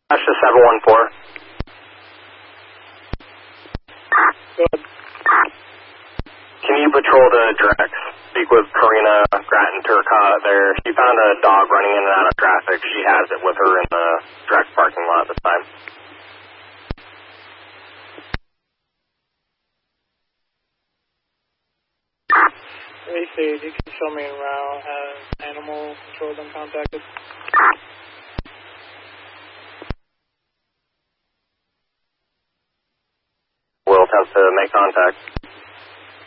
That's just 714. Good. Can you patrol the Drex? Speak with Karina Grattan Turcotte there. She found a dog running in and out of traffic. She has it with her in the Drex parking lot this time. AC, you can show me around. Has animal control been contacted? Will attempt to make contact.